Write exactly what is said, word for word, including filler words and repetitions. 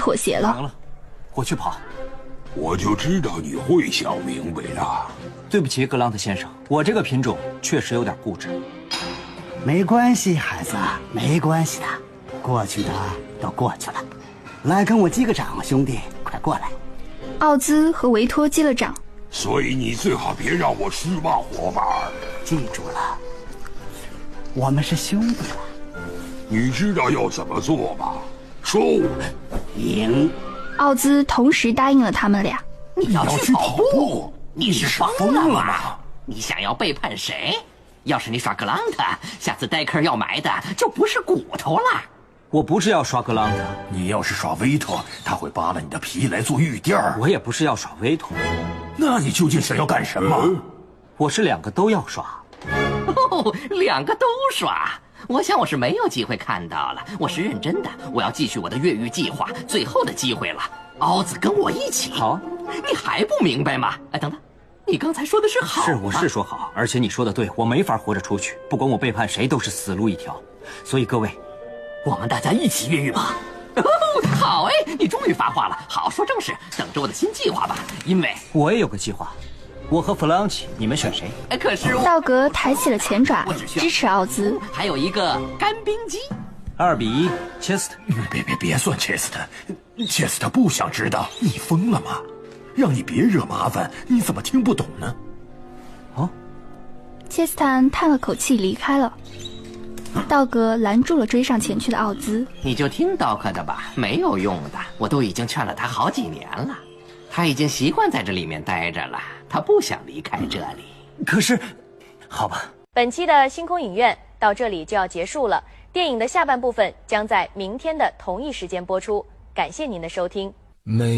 妥协了。 行了，我去跑。 我就知道你会想明白的。 对不起，格朗特先生，我这个品种确实有点固执。 没关系，孩子，没关系的，过去的都过去了。来跟我击个掌，兄弟，快过来。 奥兹和维托击了掌。 所以你最好别让我失望，伙伴。 记住了，我们是兄弟了。 你知道要怎么做吗？说， 赢。 奥兹同时答应了他们俩。 你要去跑步？你是疯了吗？你想要背叛谁？要是你耍格朗特，下次戴克要埋的就不是骨头了。 我不是要耍格朗特， 你要是耍维托，他会扒了你的皮来做玉垫儿。 我也不是要耍维托。 那你究竟想要干什么？ 嗯、 我是两个都要耍。 哦，两个都耍。我想我是没有机会看到了，我是认真的，我要继续我的越狱计划，最后的机会了。奥兹跟我一起。 好， 你还不明白吗？哎，等等，你刚才说的是好吗？ 是，我是说好，而且你说的对，我没法活着出去，不管我背叛谁都是死路一条。所以各位， 我们大家一起越狱吧。哦，好哎，你终于发话了。好，说正事，等着我的新计划吧。因为我也有个计划，我和弗朗奇，你们选谁？ 哎，可是道格抬起了前爪，支持奥兹。 还有一个干冰机。 二比一，切斯特。 别别别算切斯特，切斯特不想知道。你疯了吗？让你别惹麻烦，你怎么听不懂呢？ 哦， 切斯坦叹了口气离开了。道格拦住了追上前去的奥兹。 你就听道克的吧，没有用的，我都已经劝了他好几年了，他已经习惯在这里面待着了，他不想离开这里。 可是，好吧。 本期的星空影院到这里就要结束了，电影的下半部分将在明天的同一时间播出，感谢您的收听。 没